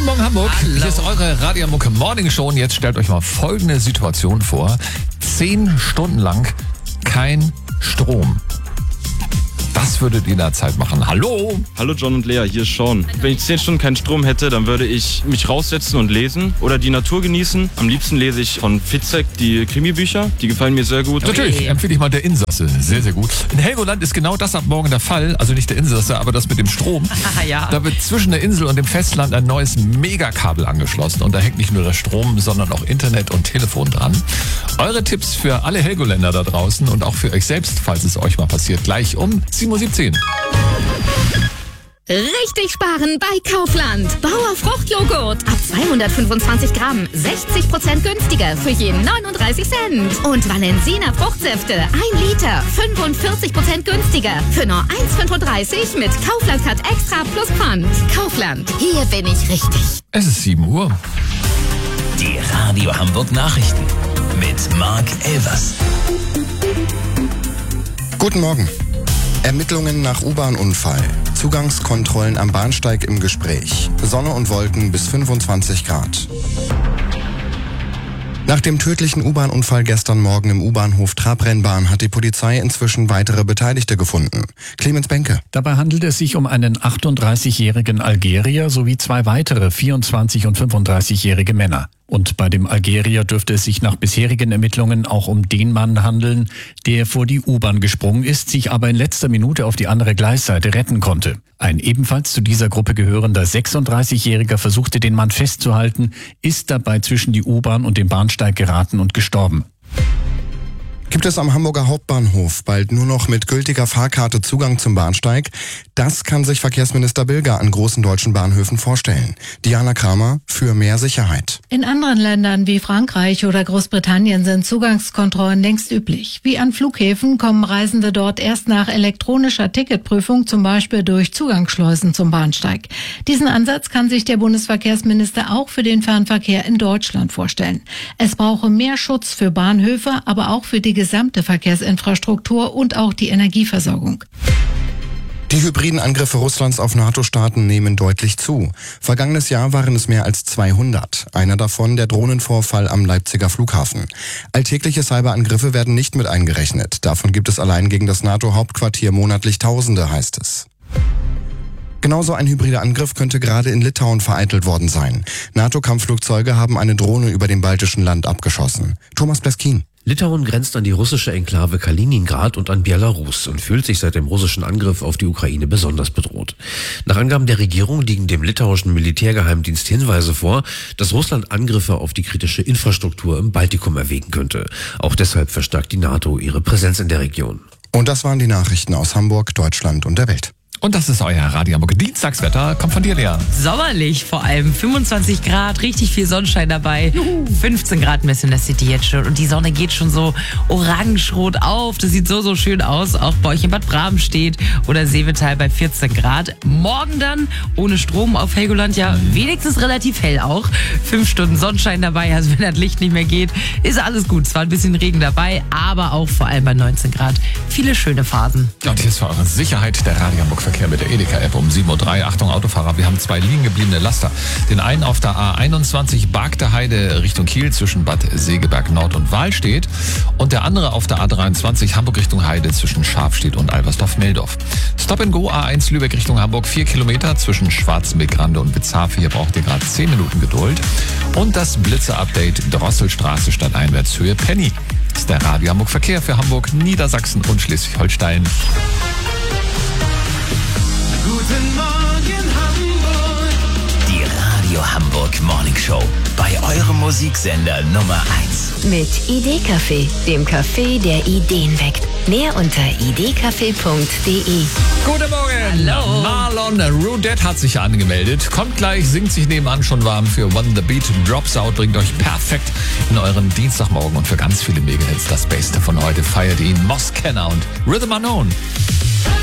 Guten Morgen Hamburg. Hallo. Hier ist eure Radio Mucke Morning Show und jetzt stellt euch mal folgende Situation vor. 10 Stunden lang kein Strom. Was würdet ihr in der Zeit machen? Hallo? Hallo John und Lea, hier ist Sean. Wenn ich 10 Stunden keinen Strom hätte, dann würde ich mich raussetzen und lesen oder die Natur genießen. Am liebsten lese ich von Fitzek die Krimi-Bücher. Die gefallen mir sehr gut. Natürlich, empfehle ich mal der Insasse. Sehr, sehr gut. In Helgoland ist genau das ab morgen der Fall. Also nicht der Insasse, aber das mit dem Strom. Ja. Da wird zwischen der Insel und dem Festland ein neues Megakabel angeschlossen. Und da hängt nicht nur der Strom, sondern auch Internet und Telefon dran. Eure Tipps für alle Helgoländer da draußen und auch für euch selbst, falls es euch mal passiert, gleich um 7:17 Uhr. Richtig sparen bei Kaufland. Bauer Fruchtjoghurt ab 225 Gramm, 60% günstiger für je 39 Cent. Und Valensina Fruchtsäfte, 1 Liter, 45% günstiger für nur 1,35 mit Kaufland-Card Extra plus Pfand. Kaufland, hier bin ich richtig. Es ist 7 Uhr. Die Radio Hamburg Nachrichten mit Marc Elvers. Guten Morgen. Ermittlungen nach U-Bahn-Unfall. Zugangskontrollen am Bahnsteig im Gespräch. Sonne und Wolken bis 25 Grad. Nach dem tödlichen U-Bahn-Unfall gestern Morgen im U-Bahnhof Trabrennbahn hat die Polizei inzwischen weitere Beteiligte gefunden. Clemens Benke. Dabei handelt es sich um einen 38-jährigen Algerier sowie 2 weitere 24- und 35-jährige Männer. Und bei dem Algerier dürfte es sich nach bisherigen Ermittlungen auch um den Mann handeln, der vor die U-Bahn gesprungen ist, sich aber in letzter Minute auf die andere Gleisseite retten konnte. Ein ebenfalls zu dieser Gruppe gehörender 36-Jähriger versuchte den Mann festzuhalten, ist dabei zwischen die U-Bahn und den Bahnsteig geraten und gestorben. Gibt es am Hamburger Hauptbahnhof bald nur noch mit gültiger Fahrkarte Zugang zum Bahnsteig? Das kann sich Verkehrsminister Bilger an großen deutschen Bahnhöfen vorstellen. Diana Kramer für mehr Sicherheit. In anderen Ländern wie Frankreich oder Großbritannien sind Zugangskontrollen längst üblich. Wie an Flughäfen kommen Reisende dort erst nach elektronischer Ticketprüfung, zum Beispiel durch Zugangsschleusen zum Bahnsteig. Diesen Ansatz kann sich der Bundesverkehrsminister auch für den Fernverkehr in Deutschland vorstellen. Es brauche mehr Schutz für Bahnhöfe, aber auch für die gesamte Verkehrsinfrastruktur und auch die Energieversorgung. Die hybriden Angriffe Russlands auf NATO-Staaten nehmen deutlich zu. Vergangenes Jahr waren es mehr als 200. Einer davon der Drohnenvorfall am Leipziger Flughafen. Alltägliche Cyberangriffe werden nicht mit eingerechnet. Davon gibt es allein gegen das NATO-Hauptquartier monatlich Tausende, heißt es. Genauso ein hybrider Angriff könnte gerade in Litauen vereitelt worden sein. NATO-Kampfflugzeuge haben eine Drohne über dem baltischen Land abgeschossen. Thomas Pleskin. Litauen grenzt an die russische Enklave Kaliningrad und an Belarus und fühlt sich seit dem russischen Angriff auf die Ukraine besonders bedroht. Nach Angaben der Regierung liegen dem litauischen Militärgeheimdienst Hinweise vor, dass Russland Angriffe auf die kritische Infrastruktur im Baltikum erwägen könnte. Auch deshalb verstärkt die NATO ihre Präsenz in der Region. Und das waren die Nachrichten aus Hamburg, Deutschland und der Welt. Und das ist euer Radio Hamburg Dienstagswetter. Kommt von dir, Lea. Sommerlich vor allem. 25 Grad, richtig viel Sonnenschein dabei. 15 Grad messen in der City jetzt schon. Und die Sonne geht schon so orange-rot auf. Das sieht so schön aus. Auch bei euch in Bad Bramstedt oder Seevetal bei 14 Grad. Morgen dann ohne Strom auf Helgoland. Ja, wenigstens relativ hell auch. 5 Stunden Sonnenschein dabei. Also wenn das Licht nicht mehr geht, ist alles gut. Zwar ein bisschen Regen dabei, aber auch vor allem bei 19 Grad. Viele schöne Phasen. Und hier ist für eure Sicherheit der Radio Hamburg Verkehr mit der Edeka-App um 7:03 Uhr. Achtung Autofahrer, wir haben 2 liegen gebliebene Laster. Den einen auf der A21 Bargte Heide Richtung Kiel zwischen Bad Segeberg Nord und Wahlstedt und der andere auf der A23 Hamburg Richtung Heide zwischen Schafstedt und Albersdorf-Meldorf. Stop and Go A1 Lübeck Richtung Hamburg 4 Kilometer zwischen Schwarzenbeck-Rande und Witzhafe. Hier braucht ihr gerade 10 Minuten Geduld. Und das Blitze-Update Drosselstraße Stadteinwärtshöhe Penny. Das ist der Radio Hamburg Verkehr für Hamburg, Niedersachsen und Schleswig-Holstein. Guten Morgen Hamburg. Die Radio Hamburg Morning Show. Bei eurem Musiksender Nummer 1. Mit Idee-Café, dem Café, der Ideen weckt. Mehr unter idecafé.de. Guten Morgen! Hallo. Marlon Rudet hat sich angemeldet. Kommt gleich, singt sich nebenan schon warm für When the Beat Drops Out. Bringt euch perfekt in euren Dienstagmorgen und für ganz viele Mega-Hits das Beste von heute. Feiert ihn Moss Kenner und Rhythm Unknown.